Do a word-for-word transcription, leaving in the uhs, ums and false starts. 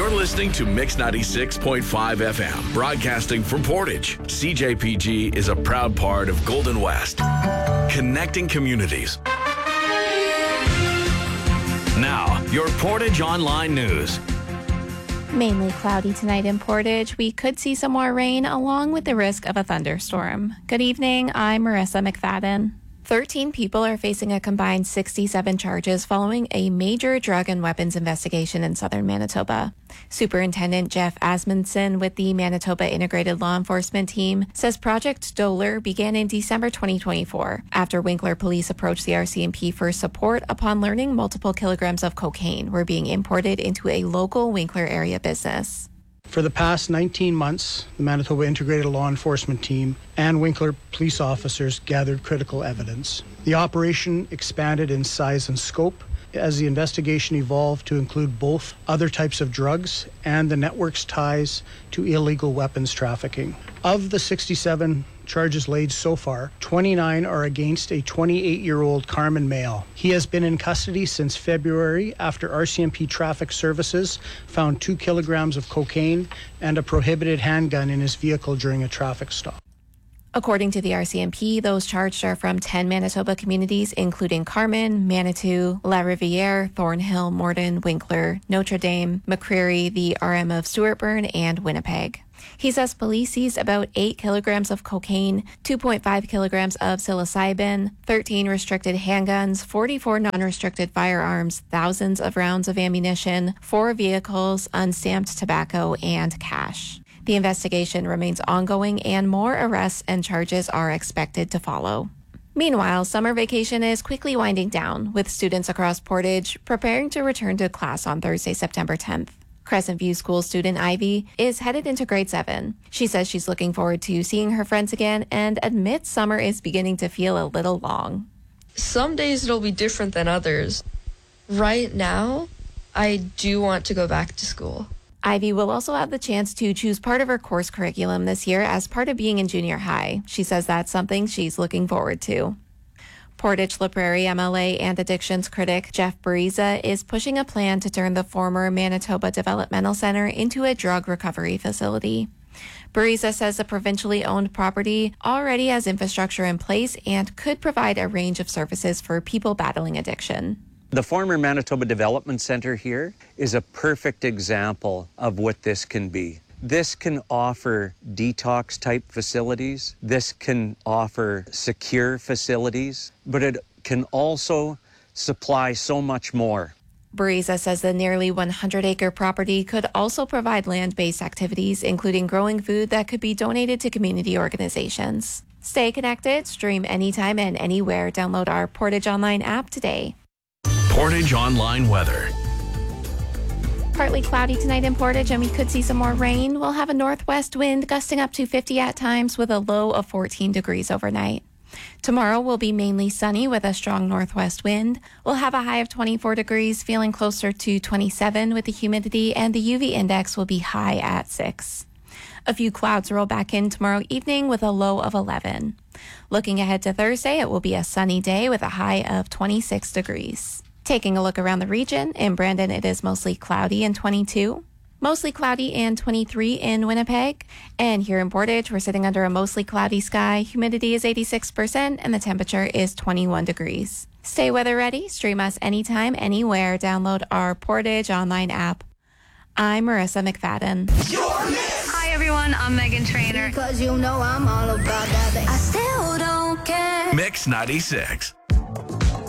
You're listening to Mix ninety-six point five F M, broadcasting from Portage. C J P G is a proud part of Golden West, connecting communities. Now, your Portage Online News. Mainly cloudy tonight in Portage. We could see some more rain along with the risk of a thunderstorm. Good evening, I'm Marissa McFadden. thirteen people are facing a combined sixty-seven charges following a major drug and weapons investigation in southern Manitoba. Superintendent Jeff Asmundson with the Manitoba Integrated Law Enforcement Team says Project Doler began in December twenty twenty-four after Winkler Police approached the R C M P for support upon learning multiple kilograms of cocaine were being imported into a local Winkler area business. For the past nineteen months, the Manitoba Integrated Law Enforcement Team and Winkler police officers gathered critical evidence. The operation expanded in size and scope as the investigation evolved to include both other types of drugs and the network's ties to illegal weapons trafficking. Of the sixty-seven charges laid so far, twenty-nine are against a twenty-eight-year-old Carmen male. He has been in custody since February after R C M P Traffic Services found two kilograms of cocaine and a prohibited handgun in his vehicle during a traffic stop. According to the R C M P, those charged are from ten Manitoba communities, including Carmen, Manitou, La Riviere, Thornhill, Morden, Winkler, Notre Dame, McCreary, the R M of Stewartburn, and Winnipeg. He says police seized about eight kilograms of cocaine, two point five kilograms of psilocybin, thirteen restricted handguns, forty-four non-restricted firearms, thousands of rounds of ammunition, four vehicles, unstamped tobacco, and cash. The investigation remains ongoing and more arrests and charges are expected to follow. Meanwhile, summer vacation is quickly winding down, with students across Portage preparing to return to class on Thursday, September tenth. Crescent View School student Ivy is headed into grade seven. She says she's looking forward to seeing her friends again and admits summer is beginning to feel a little long. Some days it'll be different than others. Right now, I do want to go back to school. Ivy will also have the chance to choose part of her course curriculum this year as part of being in junior high. She says that's something she's looking forward to. Portage La Prairie M L A and addictions critic Jeff Bariza is pushing a plan to turn the former Manitoba Developmental Center into a drug recovery facility. Bariza says the provincially owned property already has infrastructure in place and could provide a range of services for people battling addiction. The former Manitoba Development Center here is a perfect example of what this can be. This can offer detox-type facilities. This can offer secure facilities, but it can also supply so much more. Bariza says the nearly one hundred acre property could also provide land-based activities, including growing food that could be donated to community organizations. Stay connected, stream anytime and anywhere. Download our Portage Online app today. Portage Online weather. Partly cloudy tonight in Portage, and we could see some more rain. We'll have a northwest wind gusting up to fifty at times with a low of fourteen degrees overnight. Tomorrow will be mainly sunny with a strong northwest wind. We'll have a high of twenty-four degrees, feeling closer to twenty-seven with the humidity, and the U V index will be high at six. A few clouds roll back in tomorrow evening with a low of eleven. Looking ahead to Thursday, it will be a sunny day with a high of twenty-six degrees. Taking a look around the region, in Brandon it is mostly cloudy and twenty-two. Mostly cloudy and twenty-three in Winnipeg. And here in Portage, we're sitting under a mostly cloudy sky. Humidity is eighty-six percent and the temperature is twenty-one degrees. Stay weather ready. Stream us anytime, anywhere. Download our Portage Online app. I'm Marissa McFadden. Hi everyone, I'm Megan Trainor. Because you know I'm all about that. I still don't care. Mix ninety-six.